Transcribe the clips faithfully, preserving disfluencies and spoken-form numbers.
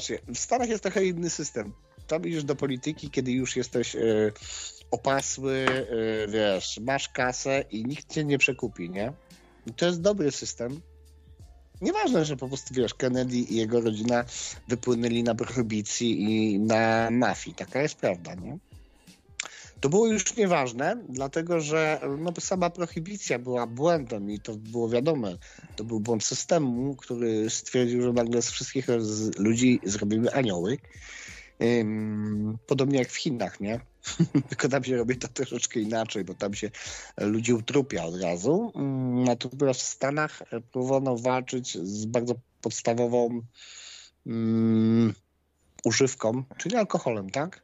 zobaczcie, w Stanach jest trochę inny system. Tam idziesz do polityki, kiedy już jesteś e, opasły, e, wiesz, masz kasę i nikt cię nie przekupi, nie? I to jest dobry system. Nieważne, że po prostu, wiesz, Kennedy i jego rodzina wypłynęli na prohibicji i na mafii. Taka jest prawda, nie? To było już nieważne, dlatego że no, sama prohibicja była błędem i to było wiadome. To był błąd systemu, który stwierdził, że nagle z wszystkich z ludzi zrobimy anioły. Ym, podobnie jak w Chinach, nie? Tylko tam się robi to troszeczkę inaczej, bo tam się ludzi utrupia od razu. Ym, natomiast w Stanach próbowano walczyć z bardzo podstawową ym, używką, czyli alkoholem, tak?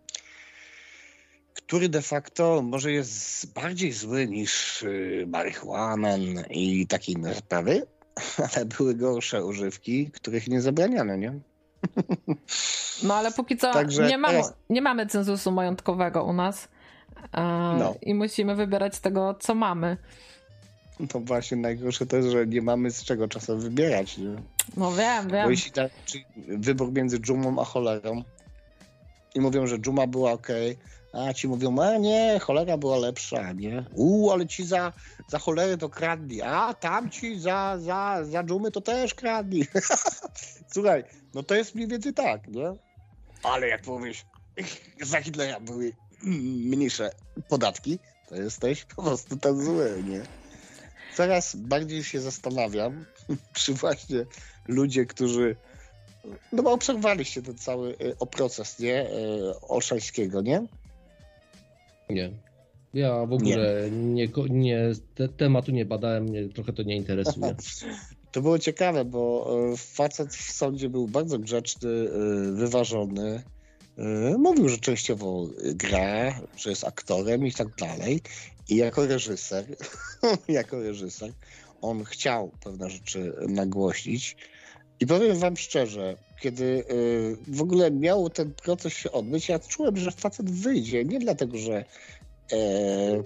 Który de facto może jest bardziej zły niż yy, marihuana i takie inne sprawy, ale były gorsze używki, których nie zabraniano, nie? No ale póki co Także nie, mamy, teraz... nie mamy cenzusu majątkowego u nas e, no. i musimy wybierać z tego, co mamy. No właśnie, najgorsze to jest, że nie mamy z czego czasem wybierać. Nie? No wiem, wiem. Bo jeśli tak, czyli wybór między dżumą a cholerą i mówią, że dżuma była okej, a ci mówią, a nie, cholera była lepsza, nie? Uuu, ale ci za, za cholerę to kradli, a tamci za, za, za dżumy to też kradli. Słuchaj, no to jest mniej więcej tak, nie? Ale jak powiesz, za Hitlera były mniejsze podatki, to jesteś po prostu ten zły, nie? Coraz bardziej się zastanawiam, czy właśnie ludzie, którzy no bo obserwowaliście ten cały o proces, nie? Olszańskiego, nie? Nie. Ja w ogóle nie, nie, nie te, tematu nie badałem, mnie trochę to nie interesuje. To było ciekawe, bo facet w sądzie był bardzo grzeczny, wyważony. Mówił, że częściowo gra, że jest aktorem i tak dalej. I jako reżyser, jako reżyser, on chciał pewne rzeczy nagłośnić. I powiem wam szczerze, kiedy y, w ogóle miał ten proces się odbyć, ja czułem, że facet wyjdzie. Nie dlatego, że e,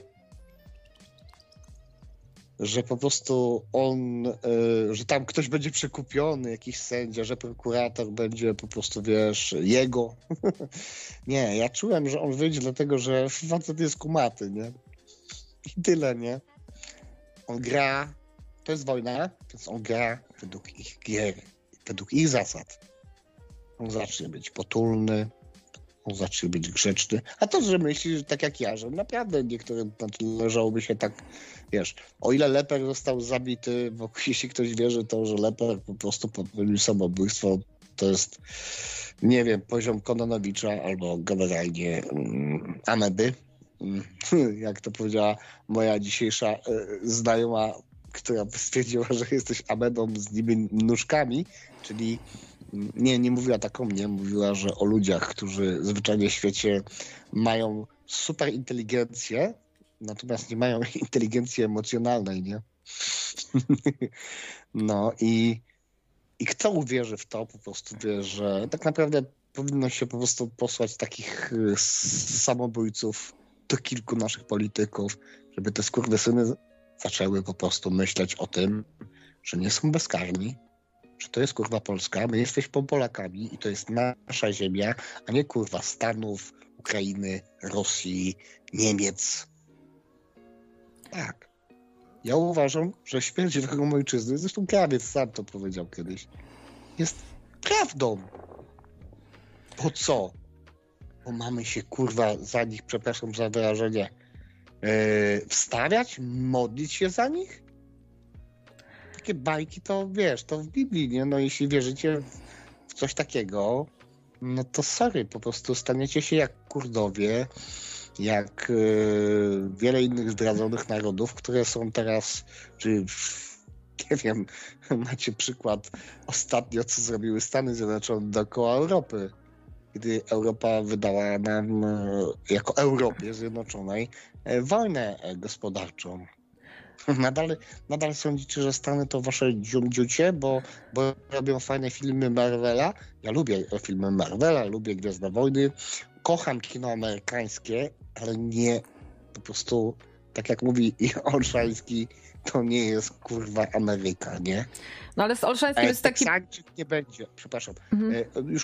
że po prostu on, y, że tam ktoś będzie przekupiony, jakiś sędzia, że prokurator będzie po prostu, wiesz, jego. Nie, ja czułem, że on wyjdzie dlatego, że facet jest kumaty, nie? I tyle, nie? On gra, to jest wojna, więc on gra według ich gier. Według ich zasad. On zacznie być potulny, on zacznie być grzeczny. A to, że myśli, że tak jak ja, że naprawdę niektórym należałoby się tak, wiesz, o ile Leper został zabity, bo jeśli ktoś wierzy to, że Leper po prostu popełnił samobójstwo, to jest, nie wiem, poziom Kononowicza albo generalnie um, ameby. Um, jak to powiedziała moja dzisiejsza y, znajoma, która stwierdziła, że jesteś amebą z nimi nóżkami, czyli nie, nie mówiła tak o mnie, mówiła, że o ludziach, którzy zwyczajnie w świecie mają super inteligencję, natomiast nie mają inteligencji emocjonalnej, nie? No i, i kto uwierzy w to, po prostu wie, że tak naprawdę powinno się po prostu posłać takich samobójców do kilku naszych polityków, żeby te skurwysyny zaczęły po prostu myśleć o tym, że nie są bezkarni, że to jest kurwa Polska, my jesteśmy Polakami i to jest nasza ziemia, a nie kurwa Stanów, Ukrainy, Rosji, Niemiec. Tak. Ja uważam, że śmierć wrogom ojczyzny, zresztą Krawiec sam to powiedział kiedyś, jest prawdą. Po co? Bo mamy się kurwa za nich, przepraszam za wyrażenie, yy, wstawiać, modlić się za nich? Takie bajki to, wiesz, to w Biblii, nie? No jeśli wierzycie w coś takiego, no to sorry, po prostu staniecie się jak Kurdowie, jak yy, wiele innych zdradzonych narodów, które są teraz, czy nie wiem, macie przykład ostatnio, co zrobiły Stany Zjednoczone dookoła Europy, kiedy Europa wydała nam, jako Europie Zjednoczonej, wojnę gospodarczą. Nadal, nadal sądzicie, że Stany to wasze dziumdziucie, bo, bo robią fajne filmy Marvela. Ja lubię filmy Marvela, lubię Gwiezdne Wojny, kocham kino amerykańskie, ale nie, po prostu, tak jak mówi Olszański, to nie jest kurwa Ameryka, nie? No ale z Olszańskim jest taki... Teksańczyk nie będzie, przepraszam, Mhm. już